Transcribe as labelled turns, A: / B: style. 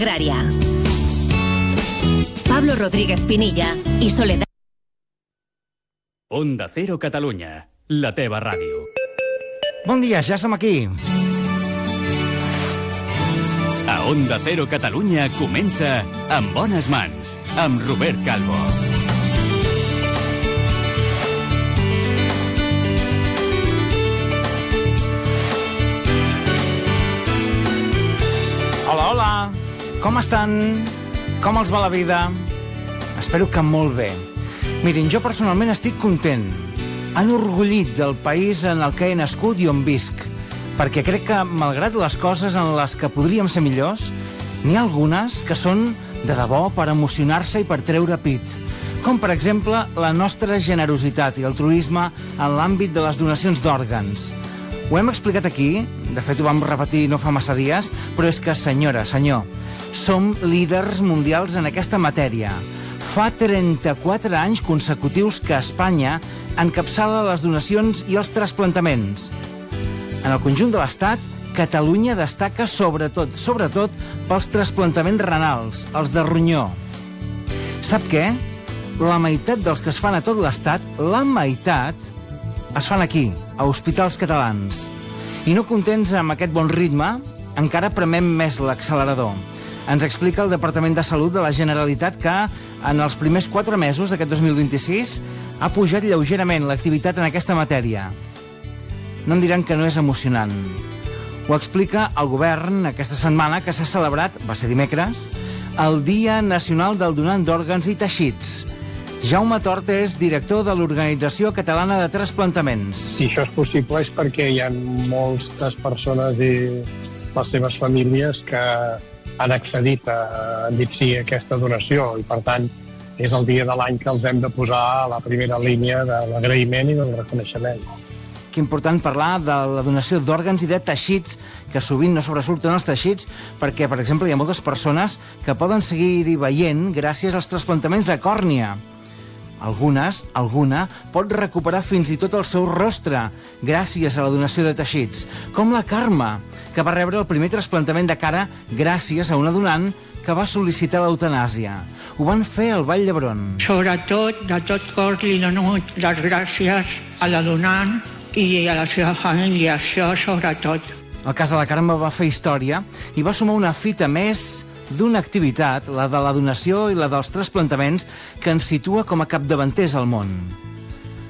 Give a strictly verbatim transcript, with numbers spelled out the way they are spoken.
A: Agrària. Pablo Rodríguez Pinilla i Soledad.
B: Onda Cero Catalunya, la teva ràdio.
C: Bon dia, ja som aquí.
B: A Onda Cero Catalunya comença Amb bones mans, amb Robert Calvo.
C: Hola, hola. Com estan? Com els va la vida? Espero que molt bé. Mirin, jo personalment estic content, enorgullit del país en el que he nascut i on visc, perquè crec que, malgrat les coses en les que podríem ser millors, n'hi ha algunes que són de debò per emocionar-se i per treure pit, com, per exemple, la nostra generositat i altruisme en l'àmbit de les donacions d'òrgans. Ho hem explicat aquí, de fet ho vam repetir no fa massa dies, però és que, senyora, senyor, som líders mundials en aquesta matèria. Fa trenta-quatre anys consecutius que Espanya encapçala les donacions i els trasplantaments. En el conjunt de l'Estat, Catalunya destaca sobretot, sobretot pels trasplantaments renals, els de ronyó. Sap què? La meitat dels que es fan a tot l'Estat, la meitat, es fan aquí, a hospitals catalans. I no contents amb aquest bon ritme, encara premem més l'accelerador. Ens explica el Departament de Salut de la Generalitat que en els primers quatre mesos d'aquest dos mil vint-i-sis ha pujat lleugerament l'activitat en aquesta matèria. No em diran que no és emocionant. Ho explica el govern aquesta setmana que s'ha celebrat, va ser dimecres, el Dia Nacional del Donant d'Òrgans i Teixits. Jaume Tort és director de l'Organització Catalana de Trasplantaments.
D: Si això és possible és perquè hi ha moltes persones i les seves famílies que han accedit a dir sí a aquesta donació i, per tant, és el dia de l'any que els hem de posar a la primera línia de l'agraïment i del reconeixement.
C: Que important parlar de la donació d'òrgans i de teixits, que sovint no sobresurten els teixits, perquè, per exemple, hi ha moltes persones que poden seguir-hi veient gràcies als trasplantaments de còrnia. Algunes, alguna, pot recuperar fins i tot el seu rostre gràcies a la donació de teixits, com la Carme, que va rebre el primer trasplantament de cara gràcies a una donant que va sol·licitar l'eutanàsia. Ho van fer al Vall d'Hebron.
E: Sobretot, de tot cor, li dono les gràcies a la donant i a la seva família, això sobretot.
C: El cas de la Carme va fer història i va sumar una fita més d'una activitat, la de la donació i la dels trasplantaments, que ens situa com a capdavanters al món.